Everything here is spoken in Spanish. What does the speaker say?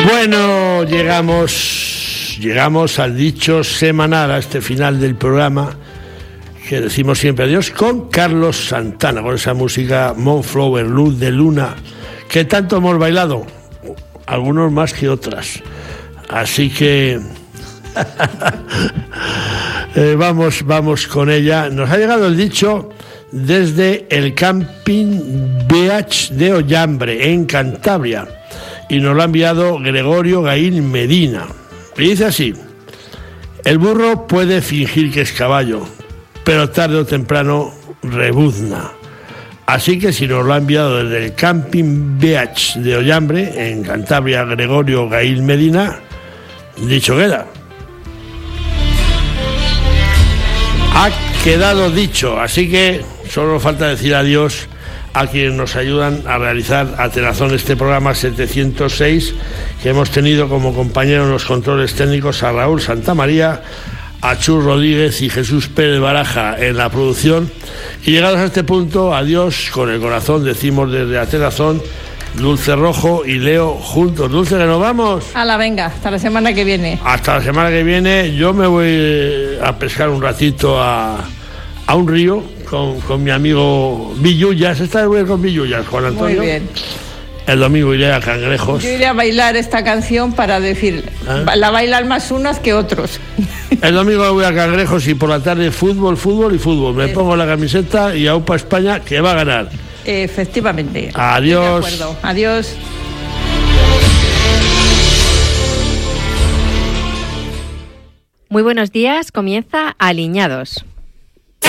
Bueno, llegamos al dicho semanal, a este final del programa que decimos siempre adiós, con Carlos Santana, con esa música Moonflower, Luz de Luna, que tanto hemos bailado, algunos más que otras. Así que vamos con ella. Nos ha llegado el dicho desde el Camping Beach de Ollambre, en Cantabria, y nos lo ha enviado Gregorio Gaín Medina. Y dice así: el burro puede fingir que es caballo, pero tarde o temprano rebuzna. Así que si nos lo ha enviado desde el Camping Beach de Ollambre, en Cantabria, Gregorio Gaín Medina, dicho queda. Ha quedado dicho, así que solo falta decir adiós a quienes nos ayudan a realizar a Tenazón este programa 706, que hemos tenido como compañeros en los controles técnicos a Raúl Santamaría, a Chus Rodríguez y Jesús Pérez Baraja en la producción. Y llegados a este punto, adiós con el corazón, decimos desde Atenazón, Dulce Rojo y Leo juntos. Dulce, que nos vamos. Hala, venga, hasta la semana que viene. Hasta la semana que viene. Yo me voy a pescar un ratito a un río con mi amigo Villullas. Esta vez con Villullas, Juan Antonio. Muy bien. El domingo iré a Cangrejos. Yo iré a bailar esta canción para decir, la bailan más unas que otros. El domingo voy a Cangrejos y por la tarde fútbol. Me pongo la camiseta y aupa España, que va a ganar. Efectivamente. Adiós. De acuerdo. Adiós. Muy buenos días, comienza Aliñados.